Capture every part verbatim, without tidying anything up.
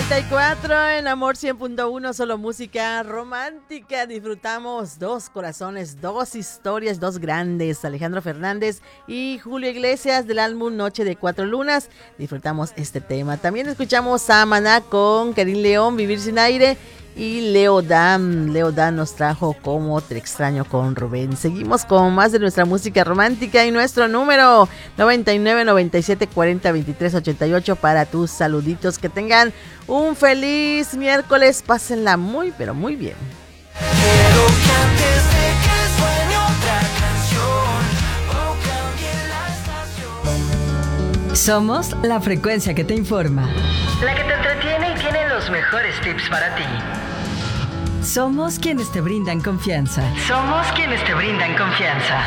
treinta y cuatro en Amor cien punto uno, solo música romántica. Disfrutamos dos corazones, dos historias, dos grandes. Alejandro Fernández y Julio Iglesias del álbum Noche de Cuatro Lunas. Disfrutamos este tema. También escuchamos a Maná con Karim León, Vivir sin aire. Y Leo Dan, Leo Dan nos trajo Como te extraño con Rubén. Seguimos con más de nuestra música romántica y nuestro número noventa y nueve, noventa y siete, cuarenta, veintitrés, ochenta y ocho para tus saluditos. Que tengan un feliz miércoles, pásenla muy pero muy bien. Quiero que antes de que suene otra canción, o cambie la estación. Somos la frecuencia que te informa, la que te entretiene y tiene los mejores tips para ti. Somos quienes te brindan confianza. Somos quienes te brindan confianza.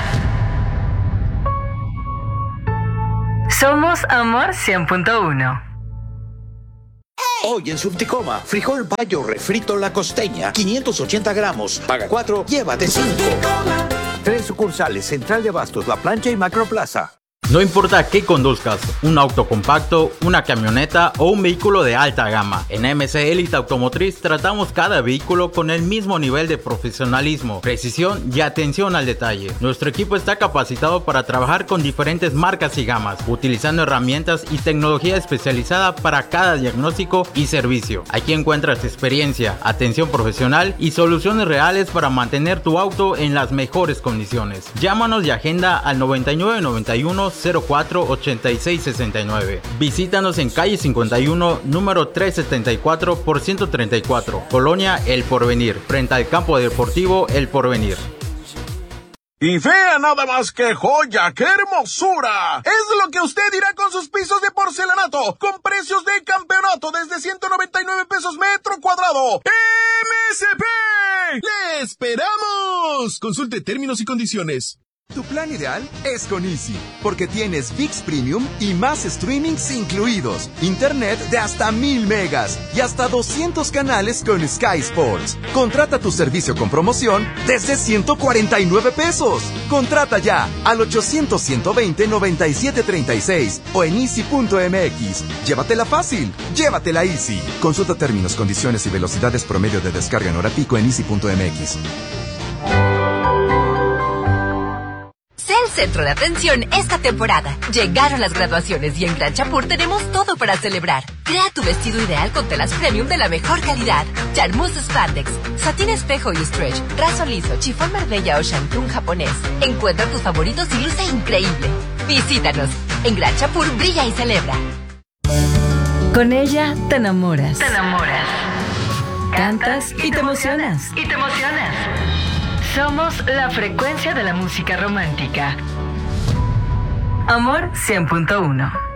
Somos Amor cien punto uno. Hoy en Subticoma, frijol bayo refrito La Costeña, quinientos ochenta gramos, paga cuatro, llévate cinco. Tres sucursales, Central de Abastos, La Plancha y Macroplaza. No importa qué conduzcas, un auto compacto, una camioneta o un vehículo de alta gama. En M C Elite Automotriz tratamos cada vehículo con el mismo nivel de profesionalismo, precisión y atención al detalle. Nuestro equipo está capacitado para trabajar con diferentes marcas y gamas, utilizando herramientas y tecnología especializada para cada diagnóstico y servicio. Aquí encuentras experiencia, atención profesional y soluciones reales para mantener tu auto en las mejores condiciones. Llámanos y agenda al noventa y nueve, noventa y uno, cero cuatro, ochenta y seis, sesenta y nueve. Visítanos en calle cincuenta y uno, número trescientos setenta y cuatro por ciento treinta y cuatro, Colonia El Porvenir, frente al campo deportivo El Porvenir. Y vea nada más que joya, qué hermosura. Es lo que usted dirá con sus pisos de porcelanato, con precios de campeonato desde ciento noventa y nueve pesos metro cuadrado. M S P. ¡Le esperamos! Consulte términos y condiciones. Tu plan ideal es con Easy, porque tienes V I X Premium y más streamings incluidos, internet de hasta mil megas y hasta doscientos canales con Sky Sports. Contrata tu servicio con promoción desde ciento cuarenta y nueve pesos. Contrata ya al ochocientos, ciento veinte, noventa y siete treinta y seis o en easy punto m x. Llévatela fácil, llévatela Easy. Consulta términos, condiciones y velocidades promedio de descarga en hora pico en easy punto m x. Sé el centro de atención esta temporada. Llegaron las graduaciones y en Gran Chapur tenemos todo para celebrar. Crea tu vestido ideal con telas premium de la mejor calidad. Charmuse Spandex, satín espejo y stretch, raso liso, chifón Marbella o shantung japonés. Encuentra tus favoritos y luce increíble. Visítanos. En Gran Chapur brilla y celebra. Con ella te enamoras. Te enamoras. Cantas y te emocionas. Y te emocionas. Somos la frecuencia de la música romántica. Amor cien punto uno.